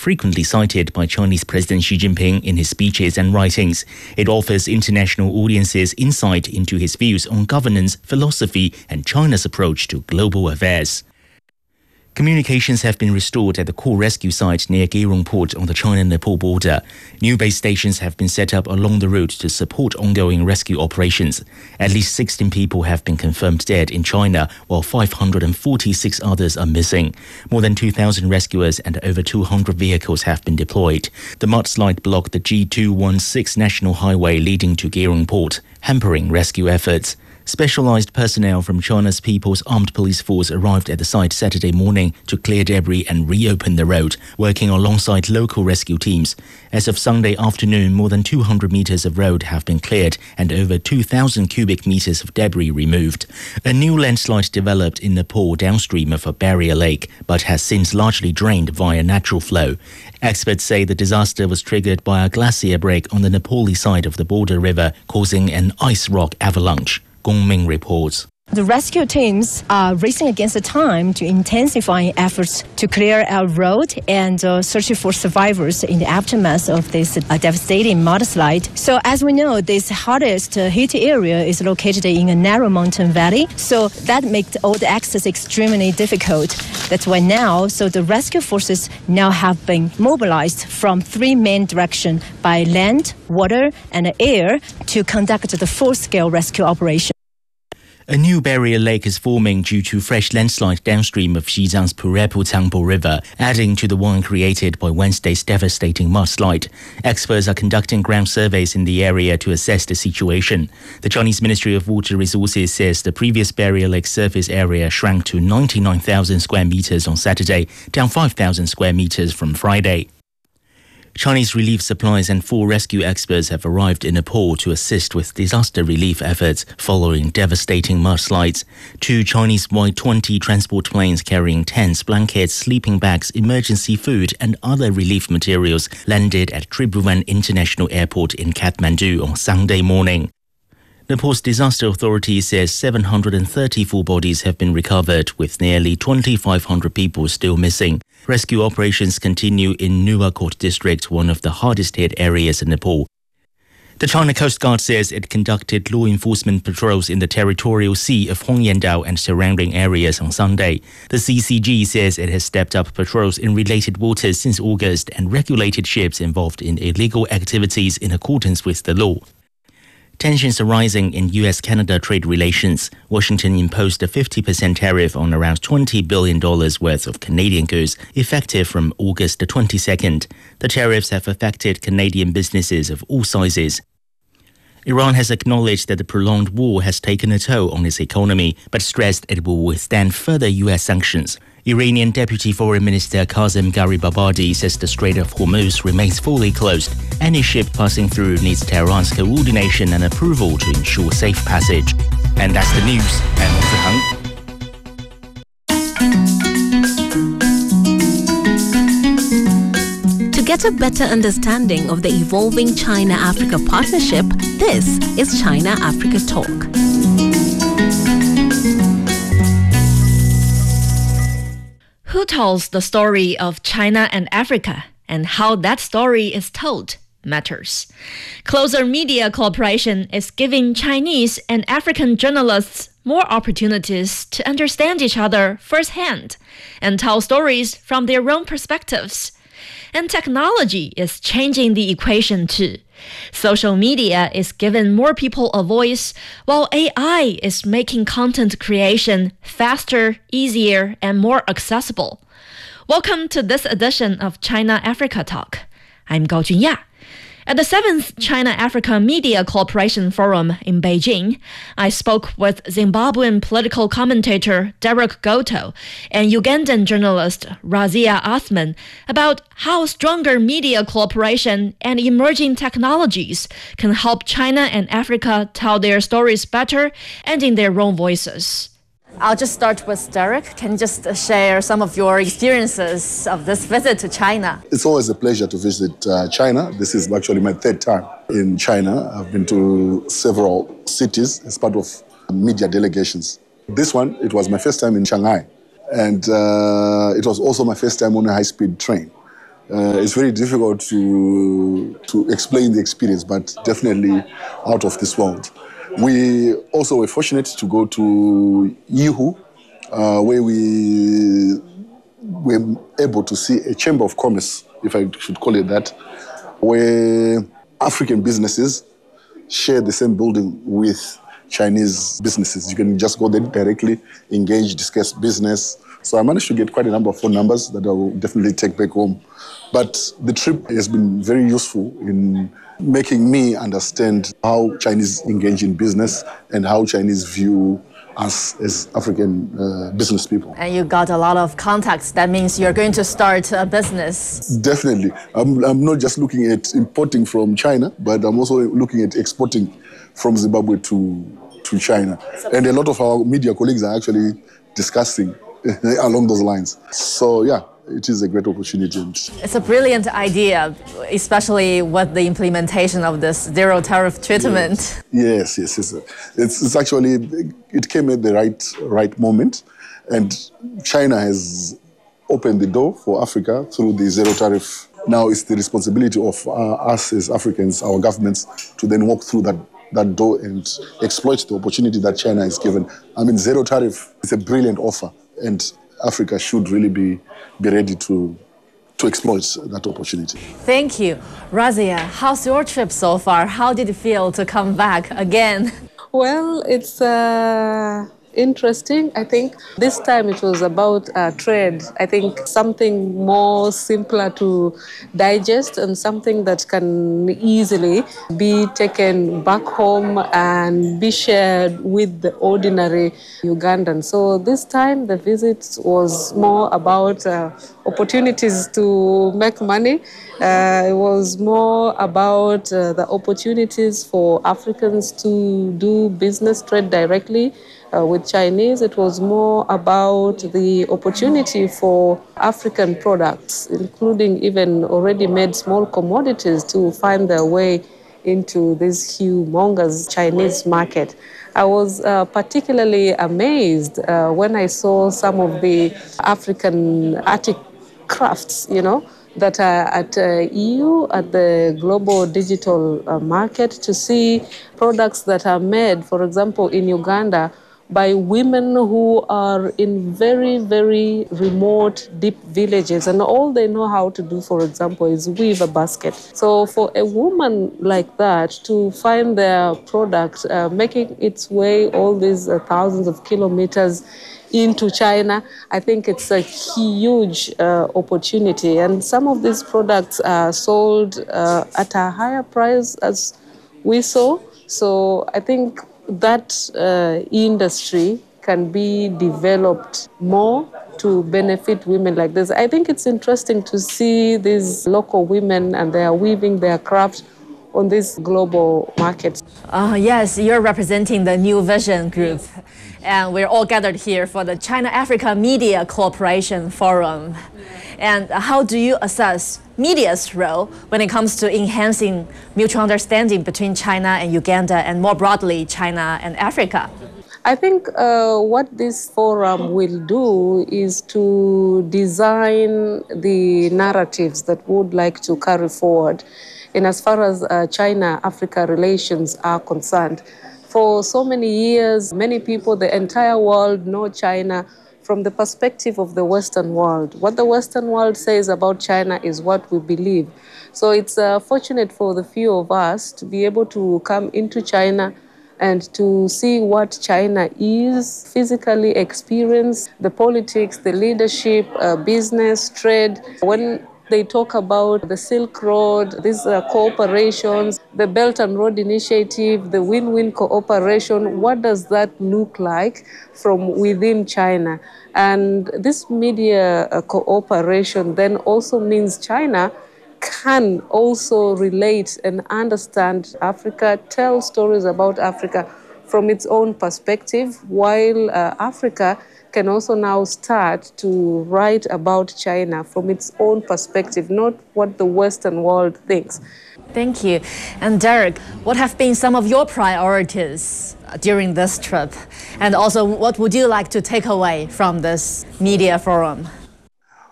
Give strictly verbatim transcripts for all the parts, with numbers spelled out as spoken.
frequently cited by Chinese President Xi Jinping in his speeches and writings. It offers international audiences insight into his views on governance, philosophy, and China's approach to global affairs. Communications have been restored at the core rescue site near Gairong Port on the China-Nepal border. New base stations have been set up along the route to support ongoing rescue operations. At least sixteen people have been confirmed dead in China, while five hundred forty-six others are missing. More than two thousand rescuers and over two hundred vehicles have been deployed. The mudslide blocked the G two one six national highway leading to Gairong Port, hampering rescue efforts. Specialized personnel from China's People's Armed Police Force arrived at the site Saturday morning to clear debris and reopen the road, working alongside local rescue teams. As of Sunday afternoon, more than two hundred meters of road have been cleared and over two thousand cubic meters of debris removed. A new landslide developed in Nepal downstream of a barrier lake, but has since largely drained via natural flow. Experts say the disaster was triggered by a glacier break on the Nepali side of the border river, causing an ice rock avalanche. Gong Ming reports. The rescue teams are racing against the time to intensify efforts to clear our road and uh, searching for survivors in the aftermath of this uh, devastating mudslide. So as we know, this hardest uh, hit area is located in a narrow mountain valley, so that makes all the access extremely difficult. That's why now, so the rescue forces now have been mobilized from three main directions by land, water, and air to conduct the full-scale rescue operation. A new barrier lake is forming due to fresh landslide downstream of Xizang's Purepu Tangpo River, adding to the one created by Wednesday's devastating mudslide. Experts are conducting ground surveys in the area to assess the situation. The Chinese Ministry of Water Resources says the previous barrier lake surface area shrank to ninety-nine thousand square meters on Saturday, down five thousand square meters from Friday. Chinese relief supplies and four rescue experts have arrived in Nepal to assist with disaster relief efforts following devastating mudslides. Two Chinese Y twenty transport planes carrying tents, blankets, sleeping bags, emergency food and other relief materials landed at Tribhuvan International Airport in Kathmandu on Sunday morning. Nepal's disaster authority says seven hundred thirty-four bodies have been recovered, with nearly twenty-five hundred people still missing. Rescue operations continue in Nuwakot district, one of the hardest hit areas in Nepal. The China Coast Guard says it conducted law enforcement patrols in the territorial sea of Huangyandao and surrounding areas on Sunday. The C C G says it has stepped up patrols in related waters since August and regulated ships involved in illegal activities in accordance with the law. Tensions are rising in U S Canada trade relations. Washington imposed a fifty percent tariff on around twenty billion dollars worth of Canadian goods, effective from August the twenty-second. The tariffs have affected Canadian businesses of all sizes. Iran has acknowledged that the prolonged war has taken a toll on its economy, but stressed it will withstand further U S sanctions. Iranian Deputy Foreign Minister Qasem Gharibabadi says the Strait of Hormuz remains fully closed. Any ship passing through needs Tehran's coordination and approval to ensure safe passage. And that's the news. And To get a better understanding of the evolving China-Africa partnership, this is China-Africa Talk. Who tells the story of China and Africa, and how that story is told matters. Closer media cooperation is giving Chinese and African journalists more opportunities to understand each other firsthand and tell stories from their own perspectives. And technology is changing the equation too. Social media is giving more people a voice, while A I is making content creation faster, easier, and more accessible. Welcome to this edition of China-Africa Talk. I'm Gao Junya. At the seventh China-Africa Media Cooperation Forum in Beijing, I spoke with Zimbabwean political commentator Derek Goto and Ugandan journalist Razia Athman about how stronger media cooperation and emerging technologies can help China and Africa tell their stories better and in their own voices. I'll just start with Derek. Can you just share some of your experiences of this visit to China? It's always a pleasure to visit uh, China. This is actually my third time in China. I've been to several cities as part of media delegations. This one, it was my first time in Shanghai. And uh, it was also my first time on a high-speed train. Uh, it's very difficult to to explain the experience, but definitely out of this world. We also were fortunate to go to Yiwu, uh, where we were able to see a chamber of commerce, if I should call it that, where African businesses share the same building with Chinese businesses. You can just go there directly, engage, discuss business. So I managed to get quite a number of phone numbers that I will definitely take back home. But the trip has been very useful in making me understand how Chinese engage in business and how Chinese view us as African uh, business people. And you got a lot of contacts. That means you're going to start a business. Definitely. I'm, I'm not just looking at importing from China, but I'm also looking at exporting from Zimbabwe to, to China. And a lot of our media colleagues are actually discussing along those lines. So, yeah, it is a great opportunity. It's a brilliant idea, especially with the implementation of this zero tariff treatment. Yes, yes, yes. It's, it's actually, it came at the right, right moment. And China has opened the door for Africa through the zero tariff. Now it's the responsibility of uh, us as Africans, our governments, to then walk through that that door and exploit the opportunity that China has given. I mean, zero tariff is a brilliant offer, and Africa should really be, be ready to, to exploit that opportunity. Thank you. Razia, how's your trip so far? How did it feel to come back again? Well, it's uh, interesting. I think this time it was about uh, trade. I think something more simpler to digest and something that can easily be taken back home and be shared with the ordinary Ugandan. So this time the visit was more about uh, opportunities to make money. Uh, it was more about uh, the opportunities for Africans to do business, trade directly uh, with Chinese. It was more about the opportunity for African products, including even already made small commodities, to find their way into this humongous Chinese market. I was uh, particularly amazed uh, when I saw some of the African artic crafts, you know, that are at uh, E U, at the global digital uh, market, to see products that are made, for example, in Uganda, by women who are in very, very remote, deep villages. And all they know how to do, for example, is weave a basket. So for a woman like that to find their product uh, making its way all these uh, thousands of kilometers into China, I think it's a huge uh, opportunity. And some of these products are sold uh, at a higher price, as we saw. So I think that uh, industry can be developed more to benefit women like this. I think it's interesting to see these local women and they are weaving their craft on this global market. Uh, yes, you're representing the New Vision Group, and we're all gathered here for the China-Africa Media Cooperation Forum. And how do you assess media's role when it comes to enhancing mutual understanding between China and Uganda, and more broadly, China and Africa? I think uh, what this forum will do is to design the narratives that we would like to carry forward in as far as uh, China-Africa relations are concerned. For so many years, many people, the entire world, know China from the perspective of the Western world. What the Western world says about China is what we believe. So it's uh, fortunate for the few of us to be able to come into China and to see what China is, physically experience the politics, the leadership, uh, business, trade. When they talk about the Silk Road, these uh, cooperations, the Belt and Road Initiative, the win-win cooperation, what does that look like from within China? And this media uh, cooperation then also means China can also relate and understand Africa, tell stories about Africa from its own perspective, while uh, Africa can also now start to write about China from its own perspective, not what the Western world thinks. Thank you. And Derek, what have been some of your priorities during this trip? And also, what would you like to take away from this media forum?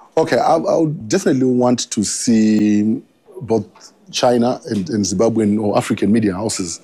Okay, I, I would definitely want to see both China and, and Zimbabwean or African media houses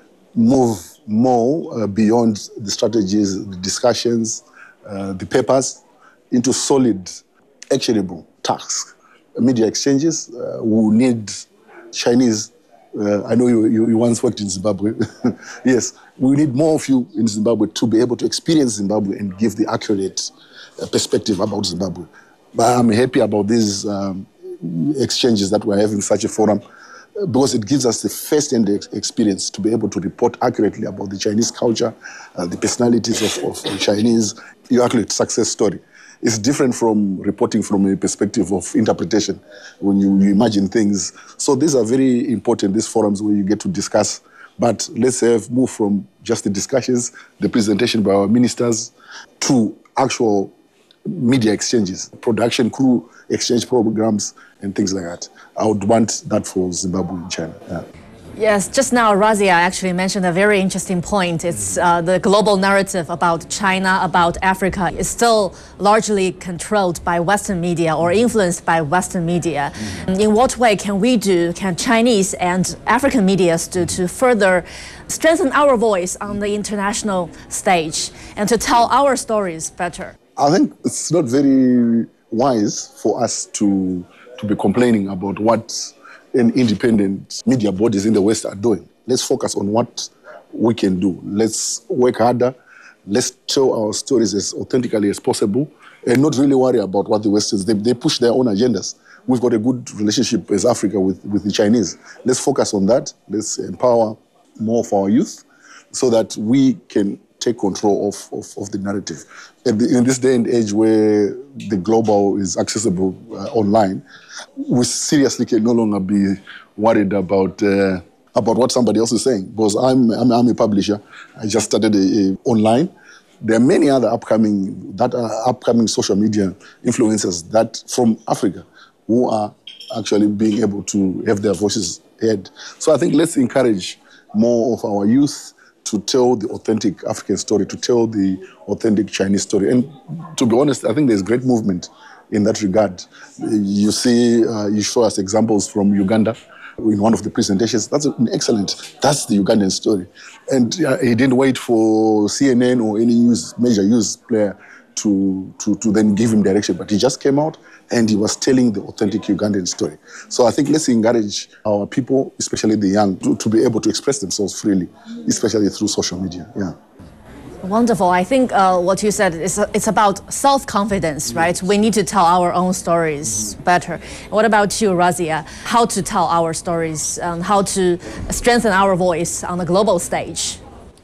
move more uh, beyond the strategies, the discussions, uh, the papers, into solid, actionable tasks. Media exchanges uh, will need Chinese. Uh, I know you, you, you once worked in Zimbabwe. Yes, we need more of you in Zimbabwe to be able to experience Zimbabwe and give the accurate uh, perspective about Zimbabwe. But I'm happy about these um, exchanges that we're having such a forum, because it gives us the first-hand ex- experience to be able to report accurately about the Chinese culture, uh, the personalities of, of the Chinese, your accurate success story. It's different from reporting from a perspective of interpretation when you, you imagine things. So these are very important, these forums where you get to discuss. But let's have move from just the discussions, the presentation by our ministers, to actual media exchanges, production crew exchange programs, and things like that. I would want that for Zimbabwe and China. Yeah. Yes, just now Razia actually mentioned a very interesting point. It's uh, the global narrative about China, about Africa is still largely controlled by Western media or influenced by Western media. Mm-hmm. In what way can we do, can Chinese and African media do to further strengthen our voice on the international stage and to tell our stories better? I think it's not very wise for us to, to be complaining about what and independent media bodies in the West are doing. Let's focus on what we can do. Let's work harder. Let's tell our stories as authentically as possible and not really worry about what the West is. They, they push their own agendas. We've got a good relationship as Africa with, with the Chinese. Let's focus on that. Let's empower more of our youth so that we can take control of, of, of the narrative. In, the, in this day and age where the global is accessible uh, online, we seriously can no longer be worried about uh, about what somebody else is saying. Because I'm I'm, I'm a publisher. I just started a, a online. There are many other upcoming that are upcoming social media influencers that from Africa who are actually being able to have their voices heard. So I think let's encourage more of our youth to tell the authentic African story, to tell the authentic Chinese story. And to be honest, I think there's great movement in that regard. You see, uh, you show us examples from Uganda in one of the presentations. That's an excellent, that's the Ugandan story. And uh, he didn't wait for C N N or any news, major news player to, to, to then give him direction, but he just came out and he was telling the authentic Ugandan story. So I think let's encourage our people, especially the young, to, to be able to express themselves freely, especially through social media. Yeah. Wonderful. I think uh, what you said is uh, it's about self-confidence, right? We need to tell our own stories better. What about you, Razia? How to tell our stories, and how to strengthen our voice on the global stage?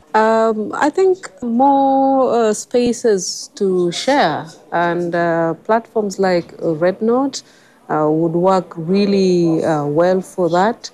Um, I think more uh, spaces to share, and uh, platforms like uh, RedNote uh, would work really uh, well for that,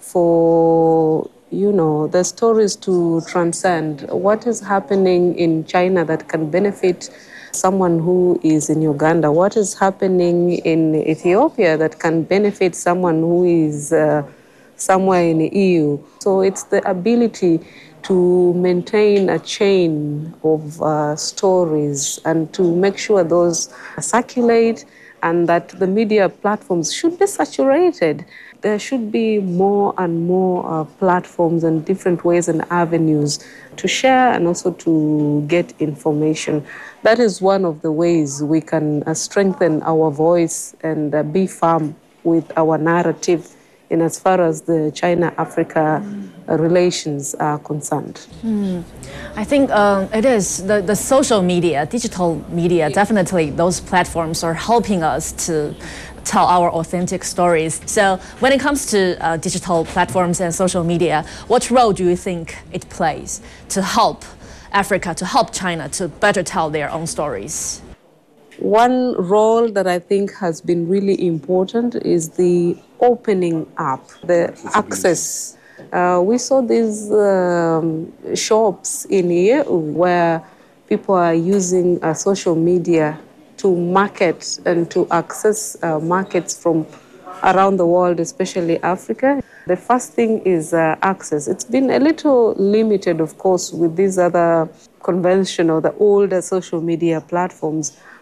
for, you know, the stories to transcend what is happening in China that can benefit someone who is in Uganda, what is happening in Ethiopia that can benefit someone who is uh, somewhere in the E U. So it's the ability to maintain a chain of uh, stories and to make sure those circulate and that the media platforms should be saturated. There should be more and more uh, platforms and different ways and avenues to share and also to get information. That is one of the ways we can uh, strengthen our voice and uh, be firm with our narrative in as far as the China-Africa uh, relations are concerned. Mm. I think um, it is the, the social media, digital media, definitely those platforms are helping us to tell our authentic stories. So when it comes to uh, digital platforms and social media, what role do you think it plays to help Africa, to help China to better tell their own stories? One role that I think has been really important is the opening up, the access. Uh, we saw these um, shops in here where people are using uh, social media to market and to access uh, markets from around the world, especially Africa. The first thing is uh, access. It's been a little limited, of course, with these other conventional, the older social media platforms.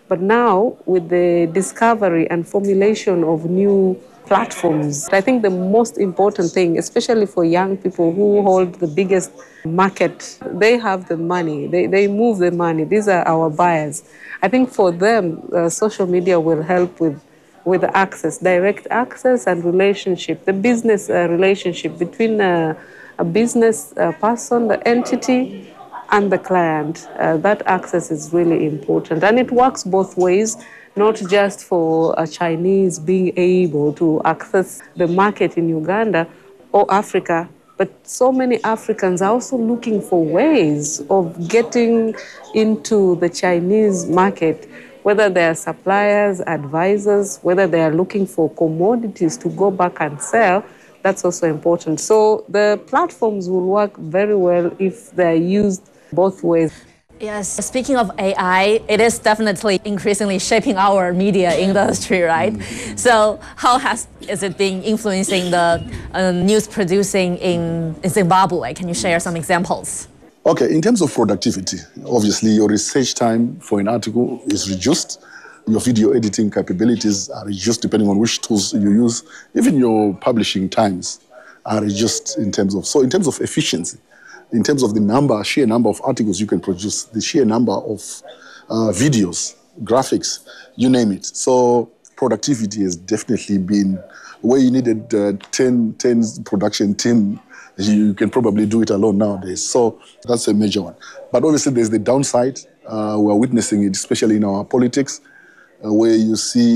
But now, with the discovery and formulation of new platforms, I think the most important thing, especially for young people who hold the biggest market, they have the money, they, they move the money, these are our buyers. I think for them, uh, social media will help with, with access, direct access and relationship, the business uh, relationship between uh, a business uh, person, the entity, and the client. Uh, that access is really important. And it works both ways. Not just for a Chinese being able to access the market in Uganda or Africa, but so many Africans are also looking for ways of getting into the Chinese market, whether they are suppliers, advisors, whether they are looking for commodities to go back and sell. That's also important. So the platforms will work very well if they're used both ways. Yes, speaking of A I, it is definitely increasingly shaping our media industry, right? Mm-hmm. So how has is it been influencing the uh, news producing in, in Zimbabwe? Can you share some examples? Okay, in terms of productivity, obviously your research time for an article is reduced. Your video editing capabilities are reduced depending on which tools you use. Even your publishing times are reduced in terms of, so in terms of efficiency, in terms of the number, sheer number of articles you can produce, the sheer number of uh, videos, graphics, you name it. So productivity has definitely been, where you needed uh, ten, ten production team, you can probably do it alone nowadays. So that's a major one. But obviously there's the downside. Uh, we're witnessing it, especially in our politics, uh, where you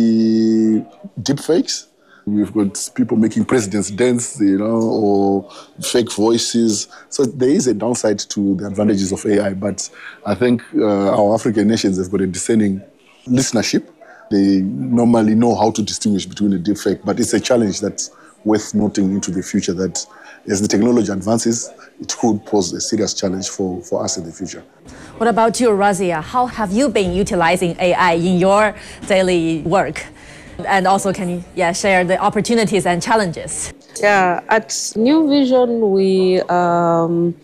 see deepfakes. We've got people making presidents dance, you know, or fake voices. So there is a downside to the advantages of A I, but I think uh, our African nations have got a discerning listenership. They normally know how to distinguish between a deepfake, but it's a challenge that's worth noting into the future, that as the technology advances, it could pose a serious challenge for, for us in the future. What about you, Razia? How have you been utilizing A I in your daily work? And also, can you yeah, share the opportunities and challenges? Yeah, at New Vision, we um,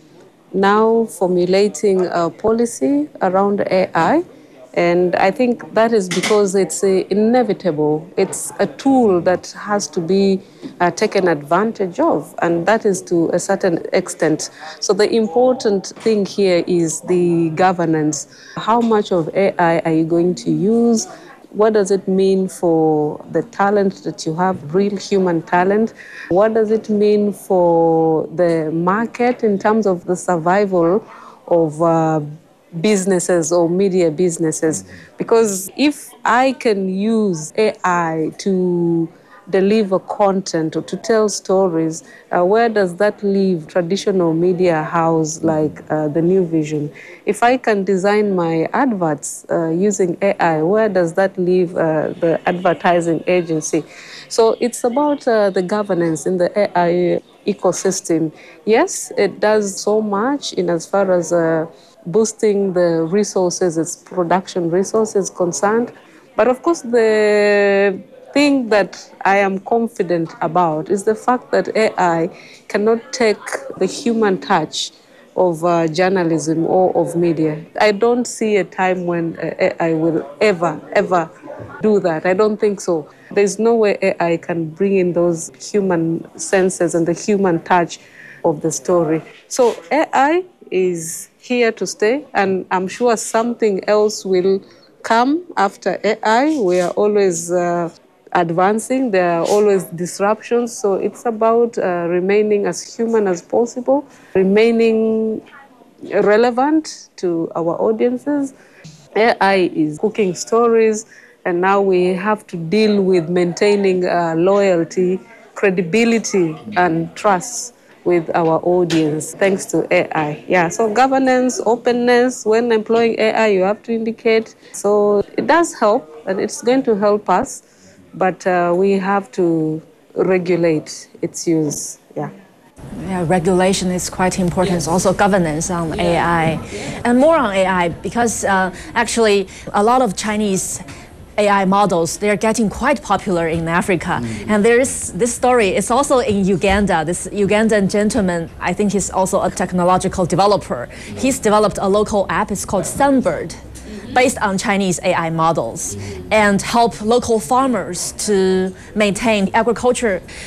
now formulating a policy around A I. And I think that is because it's uh, inevitable. It's a tool that has to be uh, taken advantage of, and that is to a certain extent. So the important thing here is the governance. How much of A I are you going to use? What does it mean for the talent that you have, real human talent? What does it mean for the market in terms of the survival of uh, businesses or media businesses? Because if I can use A I to deliver content or to tell stories, uh, where does that leave traditional media house like uh, the New Vision? If I can design my adverts uh, using A I, where does that leave uh, the advertising agency? So it's about uh, the governance in the A I ecosystem. Yes, it does so much in as far as uh, boosting the resources, its production resources concerned. But of course, the thing that I am confident about is the fact that A I cannot take the human touch of uh, journalism or of media. I don't see a time when uh, A I will ever, ever do that. I don't think so. There's no way A I can bring in those human senses and the human touch of the story. So A I is here to stay, and I'm sure something else will come after A I. We are always uh, advancing. There are always disruptions. So it's about uh, remaining as human as possible, remaining relevant to our audiences. A I is cooking stories, and now we have to deal with maintaining uh, loyalty, credibility, and trust with our audience, thanks to A I. Yeah, so governance, openness, when employing A I, you have to indicate. So it does help, and it's going to help us, but uh, we have to regulate its use, yeah. Yeah, regulation is quite important. Yes. Also governance on yeah. A I. And more on A I, because uh, actually a lot of Chinese A I models, they're getting quite popular in Africa. Mm-hmm. And there's this story, it's also in Uganda. This Ugandan gentleman, I think he's also a technological developer. Mm-hmm. He's developed a local app, it's called Sunbird. based on Chinese A I models and help local farmers to maintain agriculture.